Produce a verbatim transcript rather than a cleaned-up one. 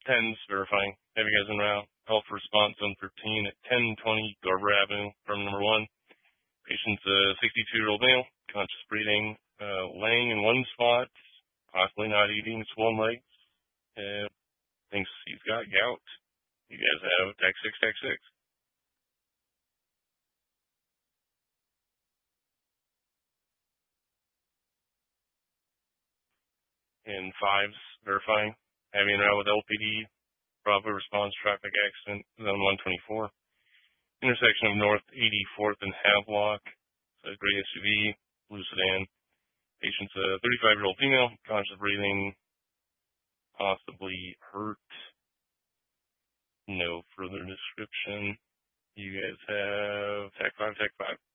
tens verifying. Heavy guys en route. Call for response on thirteen at ten twenty Garber Avenue from number one. Patient's a sixty-two-year-old male, conscious breathing, uh, laying in one spot, possibly not eating, swollen legs. Uh, thinks he's got gout. You guys have T A C six, T A C six. And fives verifying. Heavy en route with L P D. Bravo response traffic accident, zone one twenty-four. Intersection of North eighty-fourth and Havelock. So gray S U V, blue sedan. Patient's a thirty-five-year-old female, conscious breathing, possibly hurt. No further description. You guys have T A C five, T A C five.